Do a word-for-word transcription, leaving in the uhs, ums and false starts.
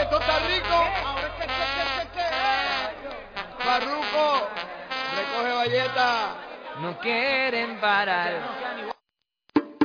esto está rico. Farruko, recoge Valleta. No quieren parar.